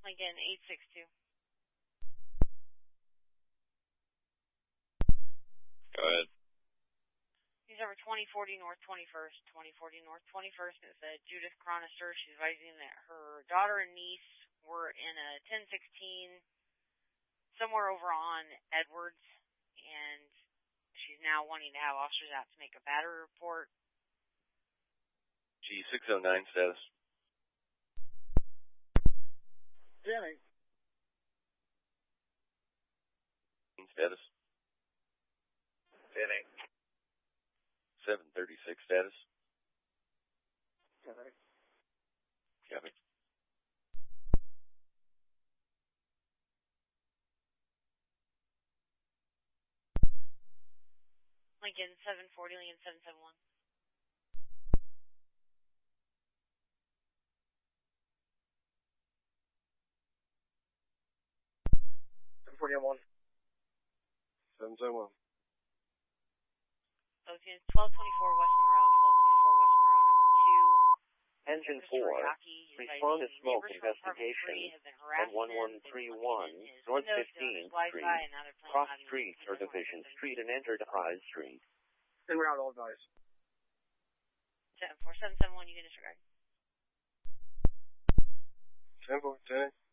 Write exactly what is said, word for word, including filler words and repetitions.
Lincoln eight six two. Go ahead. He's over twenty forty North twenty-first. twenty forty North twenty-first. It's uh, Judith Chronister. She's advising that her daughter and niece were in a ten sixteen somewhere over on Edwards, and she's now wanting to have officers out to make a battery report. G six oh nine status. Jenny. Status. Jenny. seven thirty-six status. Jenny. Copy. Lincoln seven forty, Lincoln seven seven one. seven forty-one. seven seven one. Those units twelve twenty-four West Monroe, twelve twenty-four West Monroe, number two. Engine four, respond to smoke investigation at one one three one North fifteenth Street, cross Street or Division Street and enter Hyde Street. En route, all advice. seven four seven seven one, you can disregard. ten four, ten.